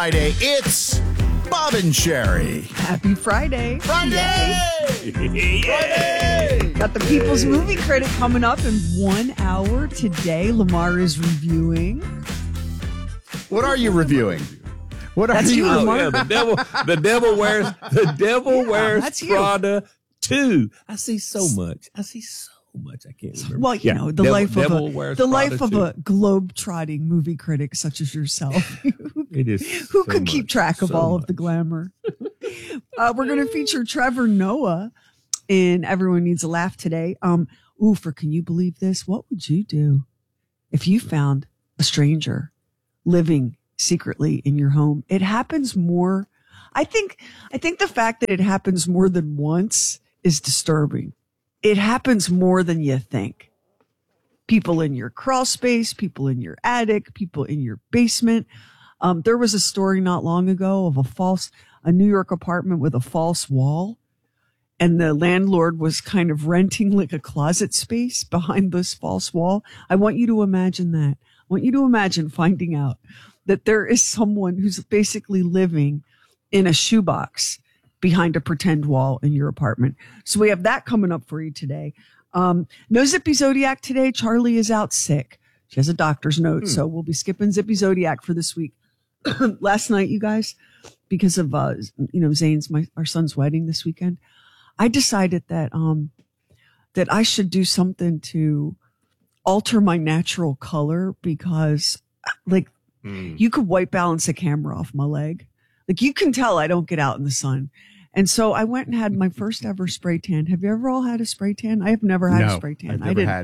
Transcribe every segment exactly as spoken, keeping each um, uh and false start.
Friday, it's Bob and Sherry. Happy Friday. Friday! Yay. Friday! Got the People's Movie Critic coming up in one hour today. Lamar is reviewing. What are you reviewing? What are That's you you, reviewing? Lamar. Yeah, the devil, the devil wears, the devil Yeah, wears that's you. Prada two. I see so much. I see so much. I can't remember. Well, you Yeah, know, the devil, life of devil a wears the Prada life of two. a globe-trotting movie critic such as yourself. It is. Who so could keep much, track of so all much. of the glamour? uh, we're going to feature Trevor Noah in Everyone Needs a Laugh today. Um, ooh, for can you believe this? What would you do if you found a stranger living secretly in your home? It happens more. I think, I think the fact that it happens more than once is disturbing. It happens more than you think. People in your crawl space, people in your attic, people in your basement. Um, there was a story not long ago of a false, a New York apartment with a false wall. And the landlord was kind of renting like a closet space behind this false wall. I want you to imagine that. I want you to imagine finding out that there is someone who's basically living in a shoebox behind a pretend wall in your apartment. So we have that coming up for you today. Um, no Zippy Zodiac today. Charlie is out sick. She has a doctor's note. Hmm. So we'll be skipping Zippy Zodiac for this week. Last night, you guys, because of, uh, you know, Zane's, my, our son's wedding this weekend, I decided that, um, that I should do something to alter my natural color because like mm. you could white balance a camera off my leg. Like you can tell I don't get out in the sun. And so I went and had my first ever spray tan. Have you ever all had a spray tan? I have never had no, a spray tan. I've never I didn't. had.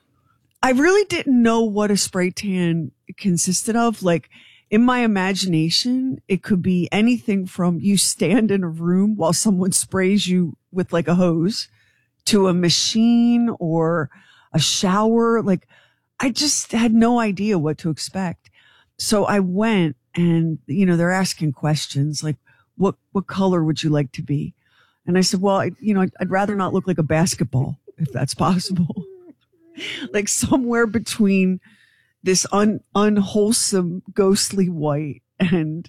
I really didn't know what a spray tan consisted of. Like in my imagination, it could be anything from you stand in a room while someone sprays you with like a hose to a machine or a shower. Like I just had no idea what to expect. So I went and, you know, they're asking questions like, what, what color would you like to be? And I said, well, I, you know, I'd, I'd rather not look like a basketball if that's possible. Like somewhere between this un, unwholesome, ghostly white. And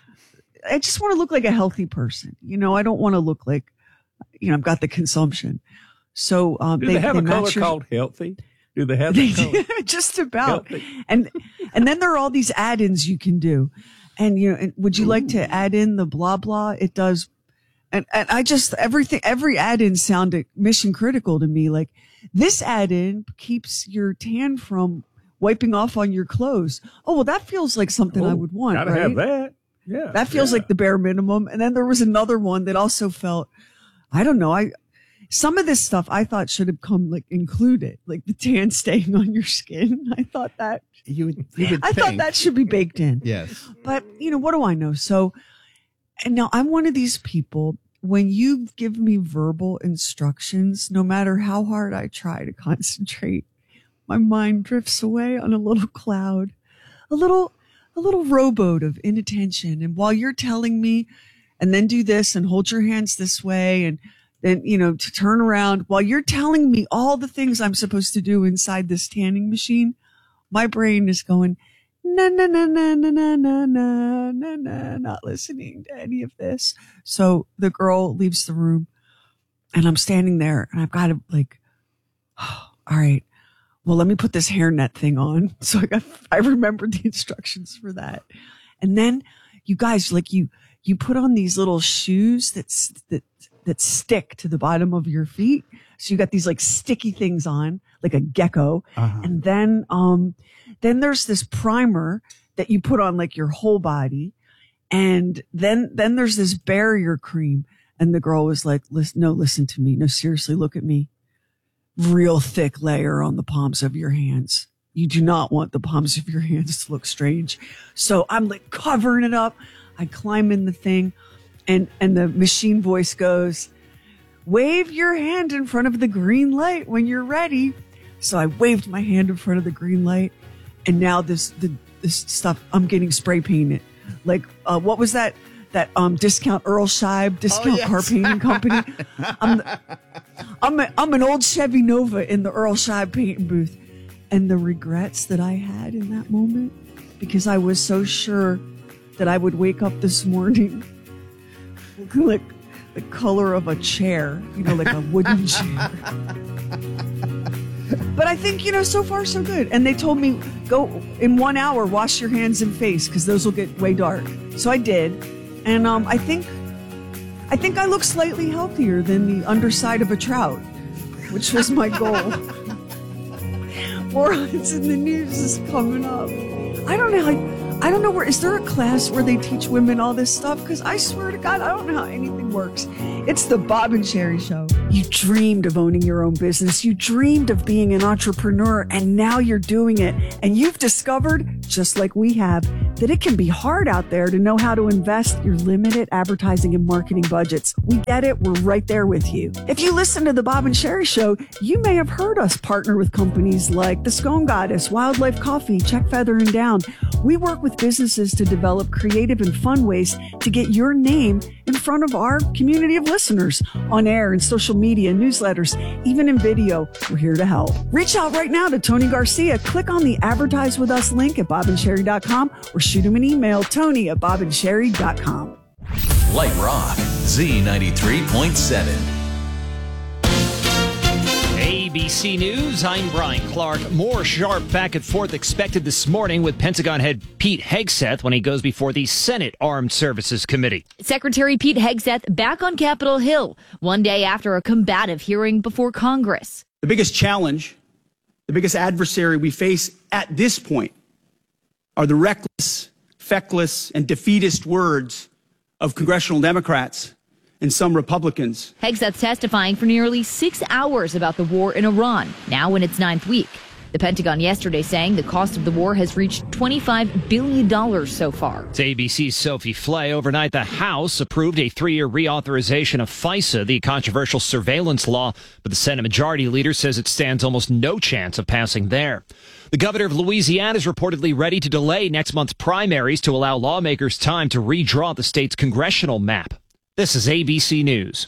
I just want to look like a healthy person. You know, I don't want to look like, you know, I've got the consumption. So, um, Do they, they have they a color match your- called healthy? Do they have that color? Just about. Healthy. And, and then there are all these add-ins you can do. And, you know, and would you Ooh. like to add in the blah, blah? It does. And, and I just, everything, every add-in sounded mission critical to me. Like this add-in keeps your tan from wiping off on your clothes. Oh, well, that feels like something oh, I would want. Gotta right? have that. Yeah. That feels yeah. like the bare minimum. And then there was another one that also felt, I don't know. I, some of this stuff I thought should have come like included, like the tan staying on your skin. I thought that you would, you would I think. thought that should be baked in. Yes. But you know, what do I know? So, and now I'm one of these people, when you give me verbal instructions, no matter how hard I try to concentrate, my mind drifts away on a little cloud, a little, a little rowboat of inattention. And while you're telling me, and then do this and hold your hands this way and then, you know, to turn around while you're telling me all the things I'm supposed to do inside this tanning machine, my brain is going, na, na, na, na, na, na, na, na, na, na, not listening to any of this. So the girl leaves the room and I'm standing there and I've got to like, oh, all right, well, let me put this hairnet thing on. So I got, I remembered the instructions for that. And then you guys, like you, you put on these little shoes that's, that, that stick to the bottom of your feet. So you got these like sticky things on, like a gecko. Uh-huh. And then, um, then there's this primer that you put on like your whole body. And then, then there's this barrier cream. And the girl was like, listen, no, listen to me. No, seriously, look at me. Real thick layer on the palms of your hands. You do not want the palms of your hands to look strange. So I'm like covering it up. I climb in the thing and, and the machine voice goes, wave your hand in front of the green light when you're ready. So I waved my hand in front of the green light. And now this, the, this stuff, I'm getting spray painted. Like, uh, what was that? That, um, discount Earl Scheib, discount oh, yes. car painting company. I'm, the, I'm, a, I'm an old Chevy Nova in the Earl Scheib painting booth. And the regrets that I had in that moment, because I was so sure that I would wake up this morning looking like the color of a chair, you know, like a wooden chair. But I think, you know, so far so good. And they told me, go in one hour, wash your hands and face because those will get way dark. So I did. And um, I think I think I look slightly healthier than the underside of a trout, which was my goal. More odds in the news is coming up. I don't know how... I don't know where, is there a class where they teach women all this stuff? Because I swear to God, I don't know how anything works. It's the Bob and Sherry Show. You dreamed of owning your own business. You dreamed of being an entrepreneur, and now you're doing it. And you've discovered, just like we have, that it can be hard out there to know how to invest your limited advertising and marketing budgets. We get it. We're right there with you. If you listen to the Bob and Sherry Show, you may have heard us partner with companies like the Scone Goddess, Wildlife Coffee, Check Feather and Down. We work with businesses to develop creative and fun ways to get your name in front of our community of listeners on air and social media, newsletters, even in video. We're here to help. Reach out right now to Tony Garcia. Click on the Advertise With Us link at bob and sherry dot com or shoot him an email, Tony at bob and sherry dot com. Light Rock, Z ninety-three point seven. A B C News, I'm Brian Clark. More sharp back and forth expected this morning with Pentagon head Pete Hegseth when he goes before the Senate Armed Services Committee. Secretary Pete Hegseth back on Capitol Hill one day after a combative hearing before Congress. The biggest challenge, the biggest adversary we face at this point are the reckless, feckless, and defeatist words of congressional Democrats and some Republicans. Hegseth testifying for nearly six hours about the war in Iran, now in its ninth week. The Pentagon yesterday saying the cost of the war has reached twenty-five billion dollars so far. To A B C's Sophie Flay, overnight the House approved a three-year reauthorization of FISA, the controversial surveillance law, but the Senate Majority Leader says it stands almost no chance of passing there. The governor of Louisiana is reportedly ready to delay next month's primaries to allow lawmakers time to redraw the state's congressional map. This is A B C News.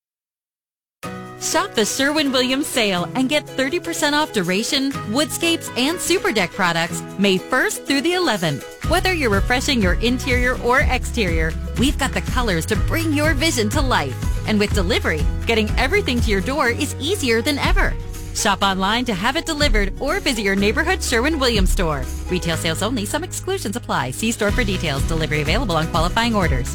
Shop the Sherwin-Williams sale and get thirty percent off Duration, Woodscapes, and Super Deck products May first through the eleventh. Whether you're refreshing your interior or exterior, we've got the colors to bring your vision to life. And with delivery, getting everything to your door is easier than ever. Shop online to have it delivered or visit your neighborhood Sherwin-Williams store. Retail sales only. Some exclusions apply. See store for details. Delivery available on qualifying orders.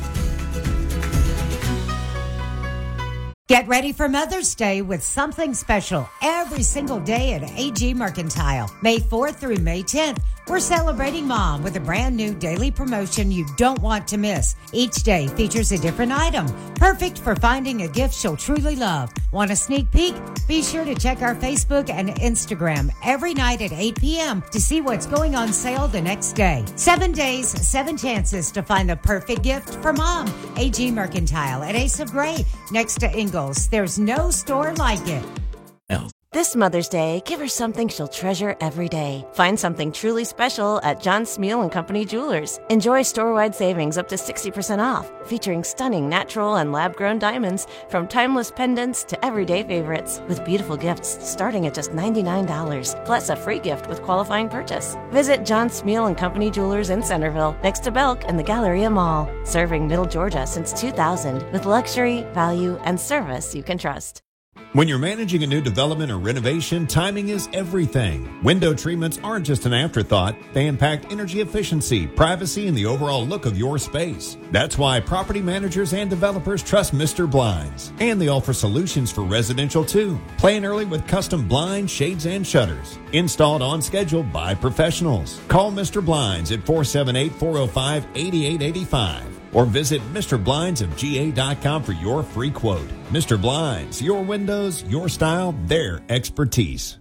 Get ready for Mother's Day with something special every single day at A G Mercantile. May fourth through May tenth, we're celebrating Mom with a brand new daily promotion you don't want to miss. Each day features a different item, perfect for finding a gift she'll truly love. Want a sneak peek? Be sure to check our Facebook and Instagram every night at eight p.m. to see what's going on sale the next day. Seven days, seven chances to find the perfect gift for Mom. A G Mercantile at Asa Gray, next to Ingalls. There's no store like it. This Mother's Day, give her something she'll treasure every day. Find something truly special at John Smeal and Company Jewelers. Enjoy store-wide savings up to sixty percent off, featuring stunning natural and lab-grown diamonds from timeless pendants to everyday favorites, with beautiful gifts starting at just ninety-nine dollars, plus a free gift with qualifying purchase. Visit John Smeal and Company Jewelers in Centerville, next to Belk and the Galleria Mall. Serving Middle Georgia since two thousand, with luxury, value, and service you can trust. When you're managing a new development or renovation, timing is everything. Window treatments aren't just an afterthought. They impact energy efficiency, privacy, and the overall look of your space. That's why property managers and developers trust Mister Blinds. And they offer solutions for residential too. Plan early with custom blinds, shades, and shutters. Installed on schedule by professionals. Call Mister Blinds at four seven eight, four oh five, eight eight eight five. Or visit Mister Blinds of G A dot com for your free quote. Mister Blinds, your windows, your style, their expertise.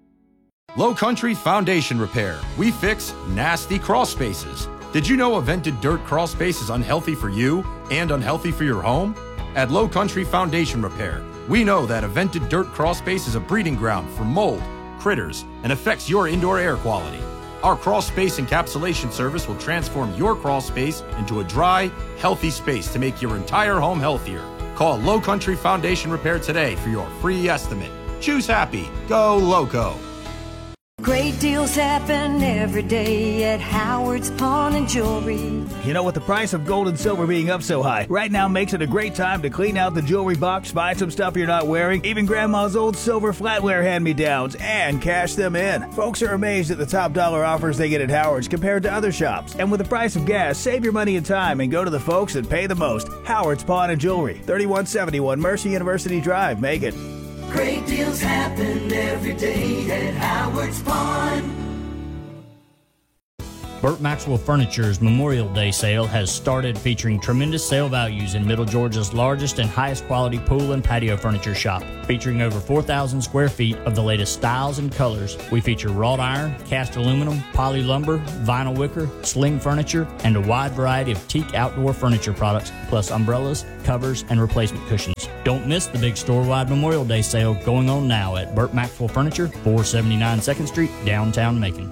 Low Country Foundation Repair. We fix nasty crawl spaces. Did you know a vented dirt crawl space is unhealthy for you and unhealthy for your home? At Low Country Foundation Repair, we know that a vented dirt crawl space is a breeding ground for mold, critters, and affects your indoor air quality. Our crawl space encapsulation service will transform your crawl space into a dry, healthy space to make your entire home healthier. Call Low Country Foundation Repair today for your free estimate. Choose happy. Go Loco. Great deals happen every day at Howard's Pawn and Jewelry. You know, with the price of gold and silver being up so high, right now makes it a great time to clean out the jewelry box, buy some stuff you're not wearing, even Grandma's old silver flatware hand-me-downs, and cash them in. Folks are amazed at the top dollar offers they get at Howard's compared to other shops. And with the price of gas, save your money and time and go to the folks that pay the most. Howard's Pawn and Jewelry, thirty-one seventy-one Mercy University Drive, Macon. Great deals happen every day at Howard's Pawn. Burt Maxwell Furniture's Memorial Day sale has started, featuring tremendous sale values in Middle Georgia's largest and highest quality pool and patio furniture shop. Featuring over four thousand square feet of the latest styles and colors, we feature wrought iron, cast aluminum, poly lumber, vinyl wicker, sling furniture, and a wide variety of teak outdoor furniture products, plus umbrellas, covers, and replacement cushions. Don't miss the big store-wide Memorial Day sale going on now at Burt Maxwell Furniture, four seventy-nine second Street, downtown Macon.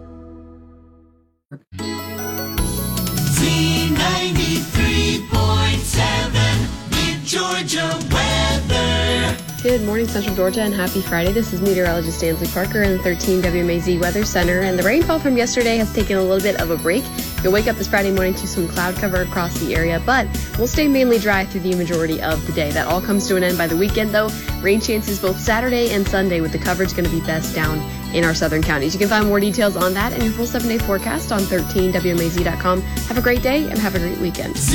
Z ninety-three point seven, Mid Georgia weather. Good morning, Central Georgia, and happy Friday. This is meteorologist Stanley Parker in the thirteen W M A Z Weather Center, and the rainfall from yesterday has taken a little bit of a break. You'll wake up this Friday morning to some cloud cover across the area, but we'll stay mainly dry through the majority of the day. That all comes to an end by the weekend, though. Rain chances both Saturday and Sunday, with the coverage going to be best down in our southern counties. You can find more details on that and your full seven-day forecast on thirteen W M A Z dot com. Have a great day and have a great weekend.